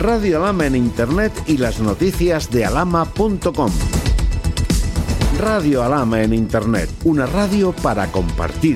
Radio Alhama en Internet y las noticias de alhama.com. Radio Alhama en Internet, una radio para compartir.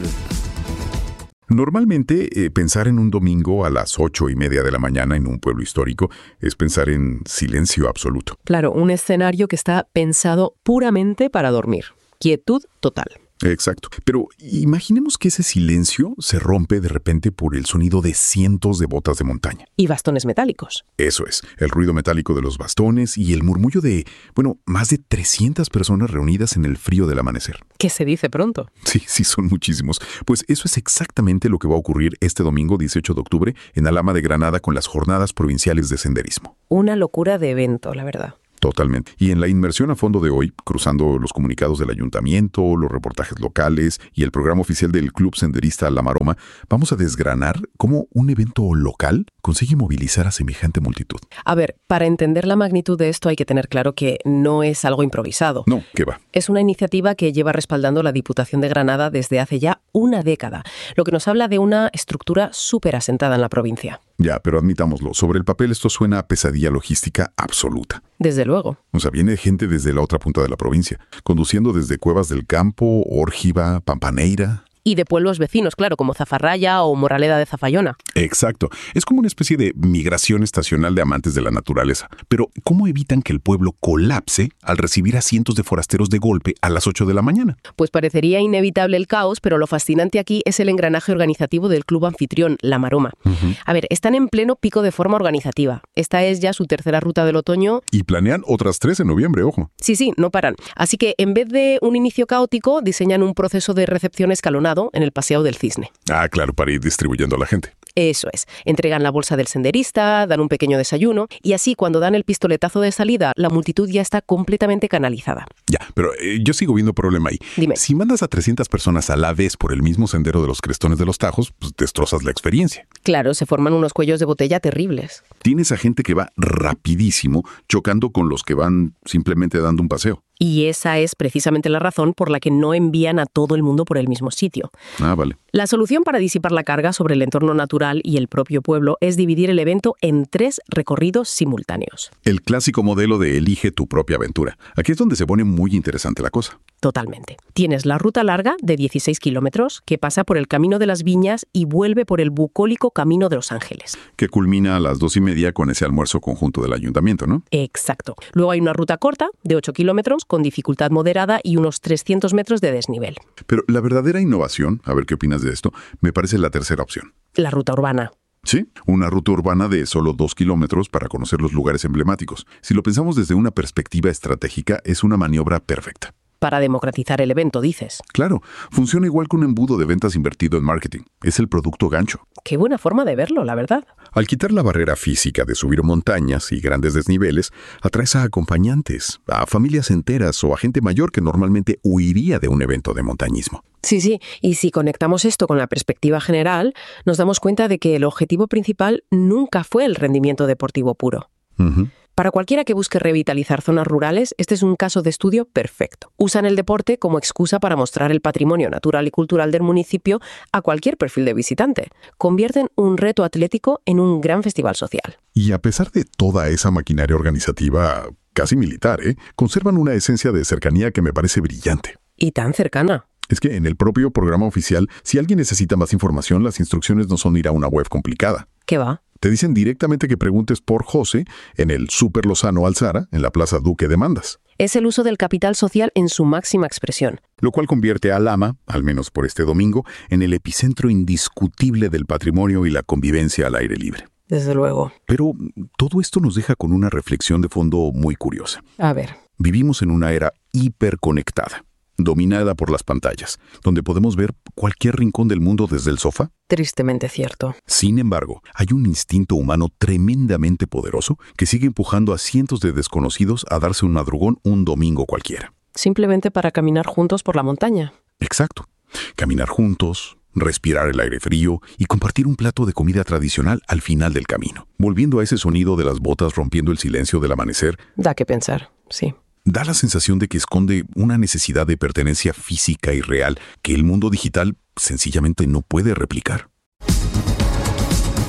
Normalmente, pensar en un domingo a las 8:30 de la mañana en un pueblo histórico es pensar en silencio absoluto. Claro, un escenario que está pensado puramente para dormir. Quietud total. Exacto. Pero imaginemos que ese silencio se rompe de repente por el sonido de cientos de botas de montaña. Y bastones metálicos. Eso es, el ruido metálico de los bastones y el murmullo de, más de 300 personas reunidas en el frío del amanecer. ¿Qué se dice pronto? Sí, son muchísimos. Pues eso es exactamente lo que va a ocurrir este domingo 18 de octubre en Alhama de Granada con las Jornadas Provinciales de Senderismo. Una locura de evento, la verdad. Totalmente. Y en la inmersión a fondo de hoy, cruzando los comunicados del ayuntamiento, los reportajes locales y el programa oficial del Club Senderista La Maroma, vamos a desgranar cómo un evento local consigue movilizar a semejante multitud. A ver, para entender la magnitud de esto hay que tener claro que no es algo improvisado. No, ¿qué va? Es una iniciativa que lleva respaldando la Diputación de Granada desde hace ya una década, lo que nos habla de una estructura súper asentada en la provincia. Ya, pero admitámoslo, sobre el papel esto suena a pesadilla logística absoluta. Desde luego. O sea, viene gente desde la otra punta de la provincia, conduciendo desde Cuevas del Campo, Órgiva, Pampaneira. Y de pueblos vecinos, claro, como Zafarraya o Moraleda de Zafayona. Exacto. Es como una especie de migración estacional de amantes de la naturaleza. Pero, ¿cómo evitan que el pueblo colapse al recibir a cientos de forasteros de golpe a las 8 de la mañana? Pues parecería inevitable el caos, pero lo fascinante aquí es el engranaje organizativo del club anfitrión, La Maroma. A ver, están en pleno pico de forma organizativa. Esta es ya su tercera ruta del otoño. Y planean otras 3 en noviembre, ojo. Sí, no paran. Así que en vez de un inicio caótico, diseñan un proceso de recepción escalonado en el Paseo del Cisne. Ah, claro, para ir distribuyendo a la gente. Eso es. Entregan la bolsa del senderista, dan un pequeño desayuno y así cuando dan el pistoletazo de salida, la multitud ya está completamente canalizada. Ya, pero yo sigo viendo problema ahí. Dime. Si mandas a 300 personas a la vez por el mismo sendero de los Crestones de los Tajos, pues destrozas la experiencia. Claro, se forman unos cuellos de botella terribles. Tienes a gente que va rapidísimo, chocando con los que van simplemente dando un paseo. Y esa es precisamente la razón por la que no envían a todo el mundo por el mismo sitio. Ah, vale. La solución para disipar la carga sobre el entorno natural y el propio pueblo es dividir el evento en 3 recorridos simultáneos. El clásico modelo de elige tu propia aventura. Aquí es donde se pone muy interesante la cosa. Totalmente. Tienes la ruta larga de 16 kilómetros que pasa por el Camino de las Viñas y vuelve por el bucólico Camino de los Ángeles. Que culmina a las 2:30 con ese almuerzo conjunto del ayuntamiento, ¿no? Exacto. Luego hay una ruta corta de 8 kilómetros con dificultad moderada y unos 300 metros de desnivel. Pero la verdadera innovación, a ver qué opinas de esto, me parece la tercera opción. La ruta urbana. Sí, una ruta urbana de solo 2 kilómetros para conocer los lugares emblemáticos. Si lo pensamos desde una perspectiva estratégica, es una maniobra perfecta. Para democratizar el evento, dices. Claro, funciona igual que un embudo de ventas invertido en marketing. Es el producto gancho. Qué buena forma de verlo, la verdad. Al quitar la barrera física de subir montañas y grandes desniveles, atraes a acompañantes, a familias enteras o a gente mayor que normalmente huiría de un evento de montañismo. Sí, y si conectamos esto con la perspectiva general, nos damos cuenta de que el objetivo principal nunca fue el rendimiento deportivo puro. Para cualquiera que busque revitalizar zonas rurales, este es un caso de estudio perfecto. Usan el deporte como excusa para mostrar el patrimonio natural y cultural del municipio a cualquier perfil de visitante. Convierten un reto atlético en un gran festival social. Y a pesar de toda esa maquinaria organizativa casi militar, conservan una esencia de cercanía que me parece brillante. Y tan cercana. Es que en el propio programa oficial, si alguien necesita más información, las instrucciones no son ir a una web complicada. ¿Qué va? Te dicen directamente que preguntes por José en el Super Lozano Alzara, en la Plaza Duque de Mandas. Es el uso del capital social en su máxima expresión. Lo cual convierte a Alhama, al menos por este domingo, en el epicentro indiscutible del patrimonio y la convivencia al aire libre. Desde luego. Pero todo esto nos deja con una reflexión de fondo muy curiosa. A ver. Vivimos en una era hiperconectada, dominada por las pantallas, donde podemos ver cualquier rincón del mundo desde el sofá. Tristemente cierto. Sin embargo, hay un instinto humano tremendamente poderoso que sigue empujando a cientos de desconocidos a darse un madrugón un domingo cualquiera. Simplemente para caminar juntos por la montaña. Exacto. Caminar juntos, respirar el aire frío y compartir un plato de comida tradicional al final del camino. Volviendo a ese sonido de las botas rompiendo el silencio del amanecer. Da que pensar, sí. Da la sensación de que esconde una necesidad de pertenencia física y real que el mundo digital sencillamente no puede replicar.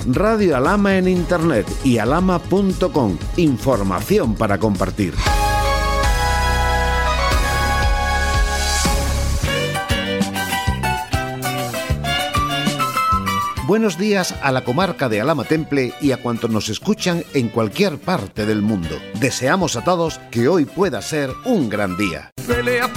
Radio Alhama en Internet y alhama.com. Información para compartir. Buenos días a la comarca de Alhama Temple y a cuantos nos escuchan en cualquier parte del mundo. Deseamos a todos que hoy pueda ser un gran día. Pelea